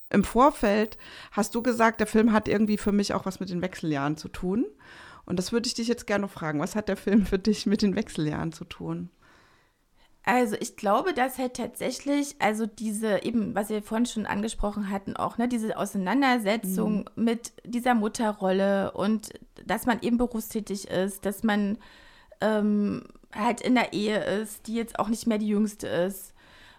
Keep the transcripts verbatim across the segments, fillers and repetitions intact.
Im Vorfeld hast du gesagt, der Film hat irgendwie für mich auch was mit den Wechseljahren zu tun. Und das würde ich dich jetzt gerne fragen. Was hat der Film für dich mit den Wechseljahren zu tun? Also ich glaube, dass halt tatsächlich, also diese eben, was wir vorhin schon angesprochen hatten, auch, ne, diese Auseinandersetzung Mhm. mit dieser Mutterrolle und dass man eben berufstätig ist, dass man ähm, halt in der Ehe ist, die jetzt auch nicht mehr die jüngste ist.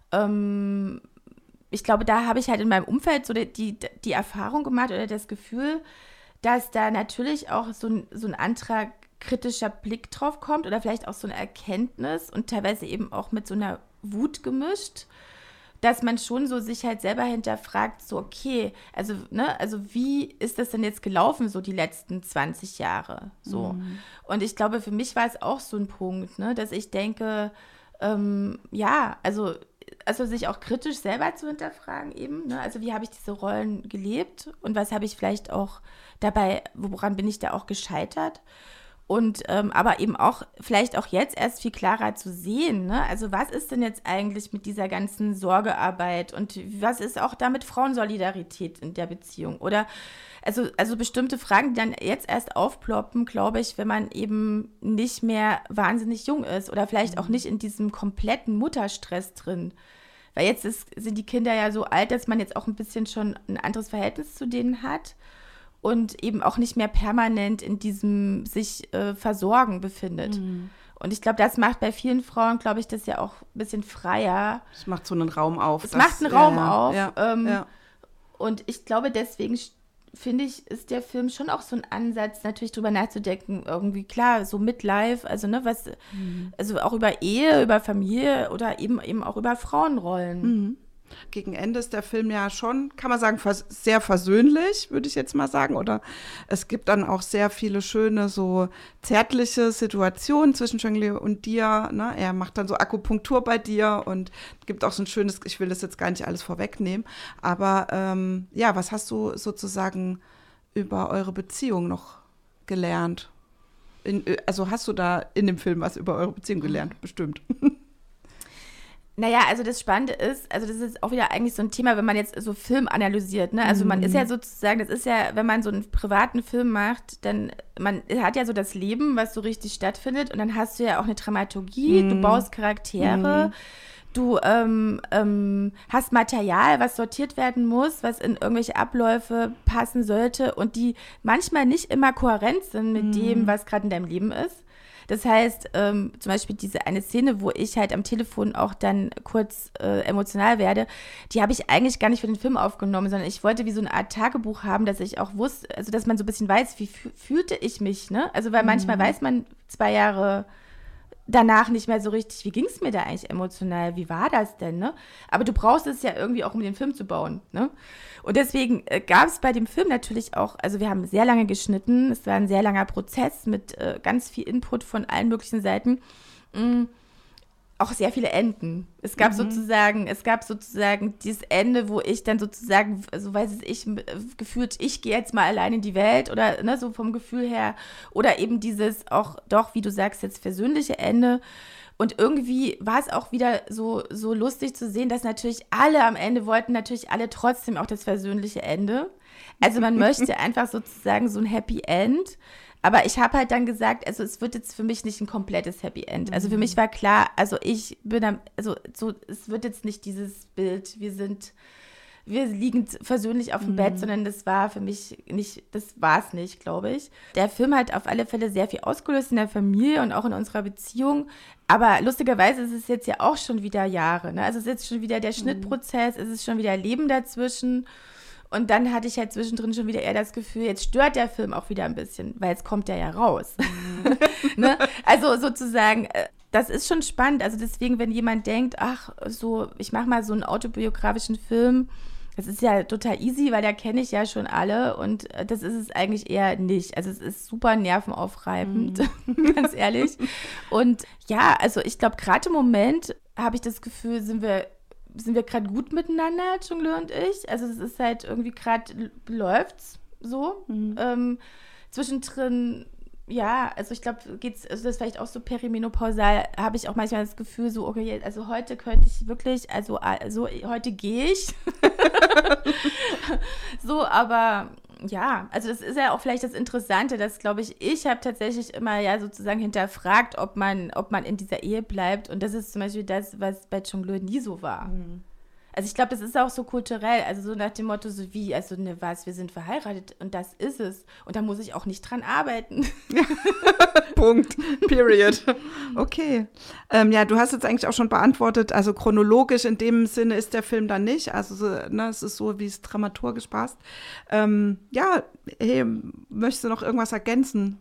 Ähm, Ich glaube, da habe ich halt in meinem Umfeld so die, die, die Erfahrung gemacht oder das Gefühl, dass da natürlich auch so ein, so ein anderer kritischer Blick drauf kommt oder vielleicht auch so eine Erkenntnis und teilweise eben auch mit so einer Wut gemischt, dass man schon so sich halt selber hinterfragt, so okay, also, ne, also wie ist das denn jetzt gelaufen, so die letzten zwanzig Jahre, so. Mhm. Und ich glaube, für mich war es auch so ein Punkt, ne, dass ich denke, ähm, ja, also, also sich auch kritisch selber zu hinterfragen eben, ne, also wie habe ich diese Rollen gelebt und was habe ich vielleicht auch dabei, woran bin ich da auch gescheitert? Und ähm, aber eben auch, vielleicht auch jetzt erst viel klarer zu sehen, ne? Also was ist denn jetzt eigentlich mit dieser ganzen Sorgearbeit und was ist auch da mit Frauensolidarität in der Beziehung? Oder also, also bestimmte Fragen, die dann jetzt erst aufploppen, glaube ich, wenn man eben nicht mehr wahnsinnig jung ist oder vielleicht auch nicht in diesem kompletten Mutterstress drin. Weil jetzt ist, sind die Kinder ja so alt, dass man jetzt auch ein bisschen schon ein anderes Verhältnis zu denen hat und eben auch nicht mehr permanent in diesem sich äh, Versorgen befindet. Mhm. Und ich glaube, das macht bei vielen Frauen, glaube ich, das ja auch ein bisschen freier. Es macht so einen Raum auf. Es macht Das, einen ja, Raum ja, auf. ja, Ähm, ja. und ich glaube, deswegen sch- finde ich, ist der Film schon auch so ein Ansatz, natürlich drüber nachzudenken, irgendwie klar, so Midlife, also ne, was, Mhm. also auch über Ehe, über Familie oder eben eben auch über Frauenrollen. Mhm. Gegen Ende ist der Film ja schon, kann man sagen, vers- sehr versöhnlich, würde ich jetzt mal sagen. Oder es gibt dann auch sehr viele schöne, so zärtliche Situationen zwischen Chong-li und dir. Ne? Er macht dann so Akupunktur bei dir und gibt auch so ein schönes, ich will das jetzt gar nicht alles vorwegnehmen, aber ähm, ja, was hast du sozusagen über eure Beziehung noch gelernt? In, also hast du da in dem Film was über eure Beziehung gelernt? Bestimmt. Naja, also das Spannende ist, also das ist auch wieder eigentlich so ein Thema, wenn man jetzt so Film analysiert, ne? Also man ist ja Mhm. sozusagen, das ist ja, wenn man so einen privaten Film macht, dann, man hat ja so das Leben, was so richtig stattfindet und dann hast du ja auch eine Dramaturgie, du Mhm. baust Charaktere, Mhm. du ähm, ähm, hast Material, was sortiert werden muss, was in irgendwelche Abläufe passen sollte und die manchmal nicht immer kohärent sind mit dem, Mhm. was gerade in deinem Leben ist. Das heißt, ähm, zum Beispiel diese eine Szene, wo ich halt am Telefon auch dann kurz äh, emotional werde, die habe ich eigentlich gar nicht für den Film aufgenommen, sondern ich wollte wie so eine Art Tagebuch haben, dass ich auch wusste, also dass man so ein bisschen weiß, wie fü- fühlte ich mich, ne? Also weil manchmal Mhm. weiß man zwei Jahre danach nicht mehr so richtig, wie ging es mir da eigentlich emotional, wie war das denn, ne? Aber du brauchst es ja irgendwie auch, um den Film zu bauen, ne? Und deswegen äh, gab es bei dem Film natürlich auch, also wir haben sehr lange geschnitten, es war ein sehr langer Prozess mit äh, ganz viel Input von allen möglichen Seiten. Mm, auch sehr viele Enden. Es gab Mhm. sozusagen, es gab sozusagen dieses Ende, wo ich dann sozusagen, so weiß es ich, äh, gefühlt, ich gehe jetzt mal allein in die Welt oder ne, so vom Gefühl her. Oder eben dieses auch doch, wie du sagst, jetzt versöhnliche Ende. Und irgendwie war es auch wieder so, so lustig zu sehen, dass natürlich alle am Ende wollten natürlich alle trotzdem auch das versöhnliche Ende. Also man möchte einfach sozusagen so ein Happy End. Aber ich habe halt dann gesagt, also es wird jetzt für mich nicht ein komplettes Happy End. Also für mich war klar, also ich bin am, also so, es wird jetzt nicht dieses Bild, wir sind, wir liegen versöhnlich auf dem Bett, sondern das war für mich nicht, das war es nicht, glaube ich. Der Film hat auf alle Fälle sehr viel ausgelöst in der Familie und auch in unserer Beziehung. Aber lustigerweise ist es jetzt ja auch schon wieder Jahre. Ne? Also es ist jetzt schon wieder der Schnittprozess, es ist schon wieder Leben dazwischen. Und dann hatte ich halt zwischendrin schon wieder eher das Gefühl, jetzt stört der Film auch wieder ein bisschen, weil jetzt kommt der ja raus. Ne? Also sozusagen, äh, das ist schon spannend. Also deswegen, wenn jemand denkt, ach, so, ich mache mal so einen autobiografischen Film, das ist ja total easy, weil da kenne ich ja schon alle und äh, das ist es eigentlich eher nicht. Also es ist super nervenaufreibend, ganz ehrlich. Und ja, also ich glaube, gerade im Moment habe ich das Gefühl, sind wir sind wir gerade gut miteinander, Jungle und ich. Also es ist halt irgendwie gerade, läuft's so. Mhm. Ähm, zwischendrin Ja, also ich glaube, geht's, also das ist vielleicht auch so perimenopausal, habe ich auch manchmal das Gefühl, so, okay, also heute könnte ich wirklich, also, also heute gehe ich. So, aber ja, also das ist ja auch vielleicht das Interessante, dass, glaube ich, ich habe tatsächlich immer ja sozusagen hinterfragt, ob man, ob man in dieser Ehe bleibt. Und das ist zum Beispiel das, was bei Jongleur nie so war. Mhm. Also ich glaube, das ist auch so kulturell, also so nach dem Motto, so wie, also ne, was, wir sind verheiratet und das ist es. Und da muss ich auch nicht dran arbeiten. Ja. Punkt. Period. Okay. Ähm, ja, du hast jetzt eigentlich auch schon beantwortet, also chronologisch in dem Sinne ist der Film dann nicht. Also so, ne, es ist so, wie es dramaturgisch passt. Ähm, ja, hey, möchtest du noch irgendwas ergänzen?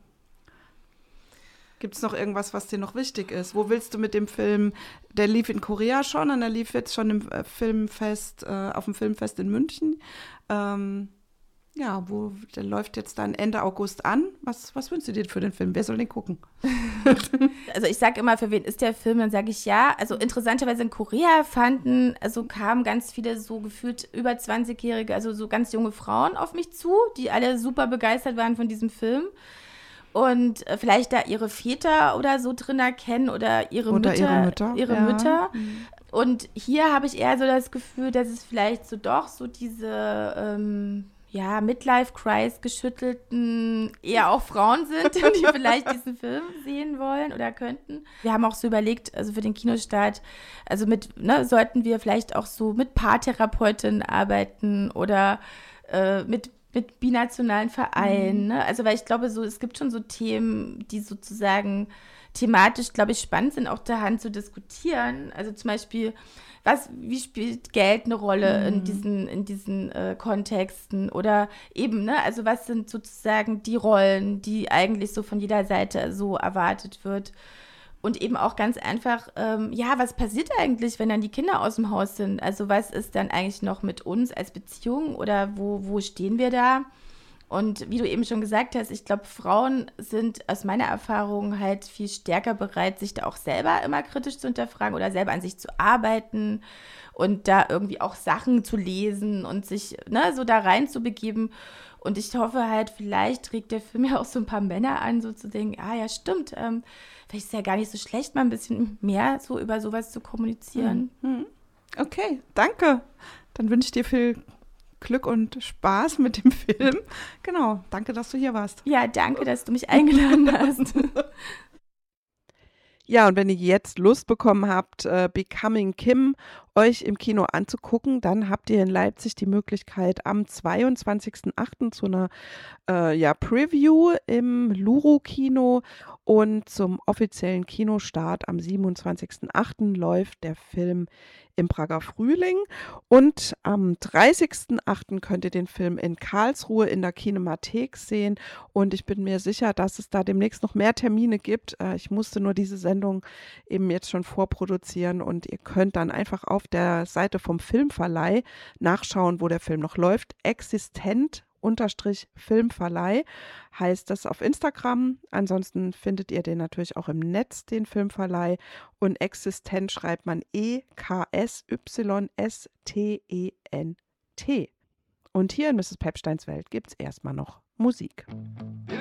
Gibt es noch irgendwas, was dir noch wichtig ist? Wo willst du mit dem Film, der lief in Korea schon und der lief jetzt schon im äh, Filmfest, äh, auf dem Filmfest in München. Ähm, ja, wo, der läuft jetzt dann Ende August an. Was, was wünschst du dir für den Film? Wer soll den gucken? Also ich sage immer, für wen ist der Film? Dann sage ich ja. Also interessanterweise in Korea fanden, also kamen ganz viele so gefühlt über zwanzigjährige, also so ganz junge Frauen auf mich zu, die alle super begeistert waren von diesem Film. Und äh, vielleicht da ihre Väter oder so drin erkennen oder ihre oder Mütter. ihre Mütter. Ihre ja. Mütter. Mhm. Und hier habe ich eher so das Gefühl, dass es vielleicht so doch so diese ähm, ja, Midlife-Crisis geschüttelten eher auch Frauen sind, die vielleicht diesen Film sehen wollen oder könnten. Wir haben auch so überlegt, also für den Kinostart, also mit, ne, sollten wir vielleicht auch so mit Paartherapeutinnen arbeiten oder äh, mit mit binationalen Vereinen, mhm. ne? Also weil ich glaube, so es gibt schon so Themen, die sozusagen thematisch, glaube ich, spannend sind, auch der Hand zu diskutieren. Also zum Beispiel, was, wie spielt Geld eine Rolle mhm. in diesen, in diesen äh, Kontexten? Oder eben, ne, also was sind sozusagen die Rollen, die eigentlich so von jeder Seite so erwartet wird? Und eben auch ganz einfach, ähm, ja, was passiert eigentlich, wenn dann die Kinder aus dem Haus sind? Also was ist dann eigentlich noch mit uns als Beziehung oder wo, wo stehen wir da? Und wie du eben schon gesagt hast, ich glaube, Frauen sind aus meiner Erfahrung halt viel stärker bereit, sich da auch selber immer kritisch zu hinterfragen oder selber an sich zu arbeiten und da irgendwie auch Sachen zu lesen und sich, ne, so da rein zu begeben. Und ich hoffe halt, vielleicht trägt der Film ja auch so ein paar Männer an, so zu denken, ah ja, stimmt, ähm, vielleicht ist es ja gar nicht so schlecht, mal ein bisschen mehr so über sowas zu kommunizieren. Mhm. Okay, danke. Dann wünsche ich dir viel Glück und Spaß mit dem Film. Genau, danke, dass du hier warst. Ja, danke, dass du mich eingeladen hast. Ja, und wenn ihr jetzt Lust bekommen habt, äh, Becoming Kim euch im Kino anzugucken, dann habt ihr in Leipzig die Möglichkeit, am zweiundzwanzigsten achten zu einer äh, ja, Preview im Luro-Kino und zum offiziellen Kinostart am siebenundzwanzigsten achten läuft der Film im Prager Frühling und am dreißigsten achten könnt ihr den Film in Karlsruhe in der Kinemathek sehen und ich bin mir sicher, dass es da demnächst noch mehr Termine gibt. Äh, ich musste nur diese Sendung eben jetzt schon vorproduzieren und ihr könnt dann einfach auf der Seite vom Filmverleih nachschauen, wo der Film noch läuft. Existent unterstrich Filmverleih heißt das auf Instagram. Ansonsten findet ihr den natürlich auch im Netz, den Filmverleih. Und Existent schreibt man E K S Y S T E N T. Und hier in Misses Pepsteins Welt gibt es erstmal noch Musik.